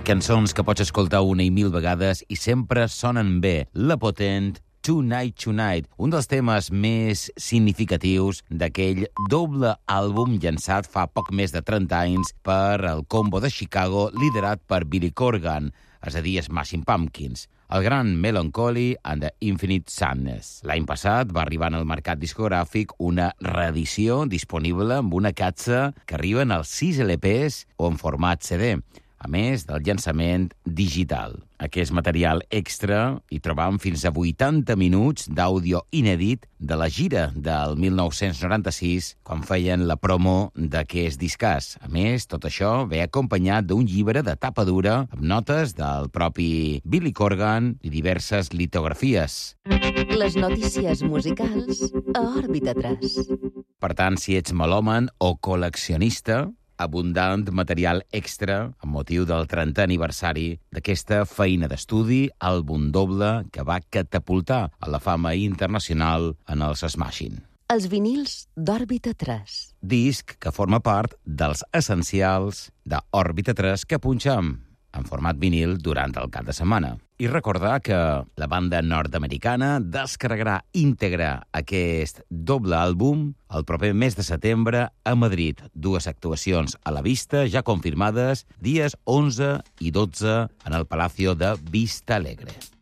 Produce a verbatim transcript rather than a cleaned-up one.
cançons que pots escoltar una i mil vegades i sempre sonen bé. La potent Tonight Tonight, un dels temes més significatius d'aquell doble àlbum llançat fa poc més de trenta anys per el combo de Chicago liderat per Billy Corgan, és a dir, Smashing Pumpkins, el gran Melancholy and the Infinite Sadness. L'any passat va arribar al mercat discogràfic una reedició disponible amb una capsa que arriben als sis L Ps o en format C D, a més del llançament digital. Aquest material extra hi trobam fins a vuitanta minuts d'àudio inèdit de la gira del mil nou-cents noranta-sis, quan feien la promo d'aquest discàs. A més, tot això ve acompanyat d'un llibre de tapa dura amb notes del propi Billy Corgan i diverses litografies. Les notícies musicals a Òrbita tres. Per tant, si ets melòman o col·leccionista, abundant material extra amb motiu del trentè aniversari d'aquesta feina d'estudi, àlbum doble que va catapultar a la fama internacional en els Smashing. Els vinils d'Òrbita tres. Disc que forma part dels essencials d'Òrbita tres que punxam en format vinil durant el cap de setmana. I recordar que la banda nord-americana descarregarà íntegre aquest doble àlbum el proper mes de setembre a Madrid. Dues actuacions a la vista ja confirmades, dies onze i dotze en el Palacio de Vista Alegre.